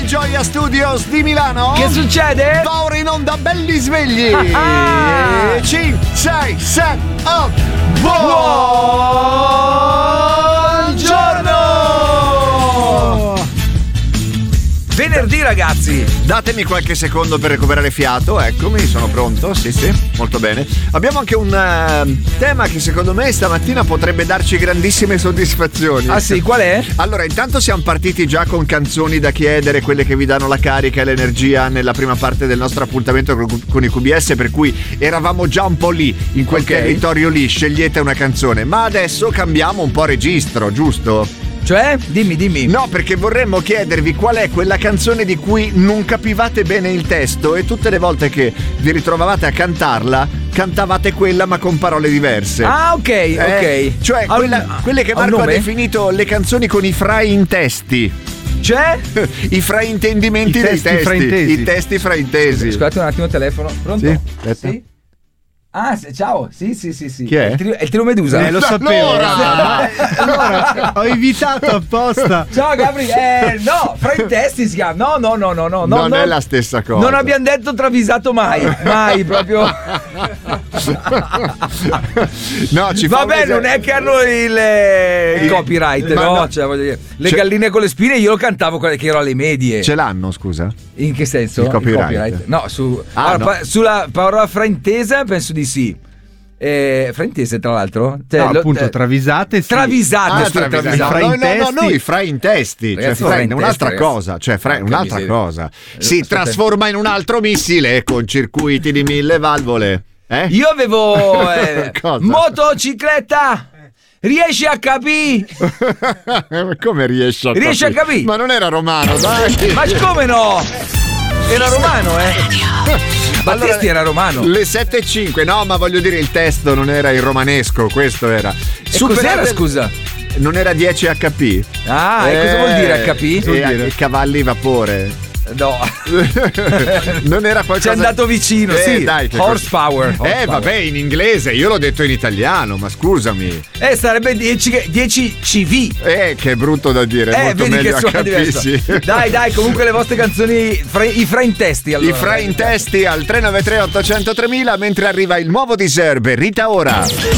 Gioia Studios di Milano. Che succede? Va ora in onda belli svegli. 5, 6, 7, 8. Buongiorno! Venerdì, ragazzi. Datemi qualche secondo per recuperare fiato. Eccomi, sono pronto. Sì, molto bene. Abbiamo anche un tema che secondo me stamattina potrebbe darci grandissime soddisfazioni. Ah sì, qual è? Allora, intanto siamo partiti già con canzoni da chiedere, quelle che vi danno la carica e l'energia nella prima parte del nostro appuntamento con i QBS, per cui eravamo già un po' lì, in quel territorio lì. Scegliete una canzone. Ma adesso cambiamo un po' registro, giusto? Cioè? Dimmi. No, perché vorremmo chiedervi qual è quella canzone di cui non capivate bene il testo e tutte le volte che vi ritrovavate a cantarla, cantavate quella ma con parole diverse. Ah, ok. Cioè quelle che Marco ha definito le canzoni con i fraintesti. Cioè? I fraintendimenti dei testi. Fraintesi. I testi fraintesi. Scusate un attimo il telefono. Pronto? Sì, aspetta. Sì? Ah, ciao. Sì. Chi è? È il trio Medusa. Lo sapevo. Allora, ho evitato apposta. Ciao Gabri. No, fraintesti si chiama. No. Non è la stessa cosa. Non abbiamo detto travisato mai. Mai proprio. No, ci Vabbè, non è che hanno il copyright, no? Cioè, voglio dire, le galline con le spine io lo cantavo che ero alle medie. Ce l'hanno, scusa? In che senso? Il copyright. No, sulla parola fraintesa penso di sì. Fraintese, tra l'altro? Appunto, travisate. Sì. Travisate. No, i fraintesti. Ragazzi, cioè, un'altra cosa. Cioè, un'altra cosa. Si trasforma in un altro missile con circuiti di 1000 valvole. Io avevo motocicletta. Riesci a capire? Come riesci a capire? Ma non era romano, dai. Ma come no? Era romano, Battisti era romano. Le 7:05, no, ma voglio dire, il testo non era in romanesco, questo era. Cos'era, scusa? Non era 10 HP. Ah, e cosa vuol dire HP? Cavalli vapore. No. Non era qualcosa. Ci è andato vicino, sì. Dai, horsepower. Vabbè, in inglese, io l'ho detto in italiano, ma scusami. Sarebbe 10 CV. Che è brutto da dire, molto vedi meglio che suona diverso. Dai, comunque le vostre canzoni, i fraintesti allora. I fraintesti al 393 800 3000, mentre arriva il nuovo di Serbe, Rita Ora.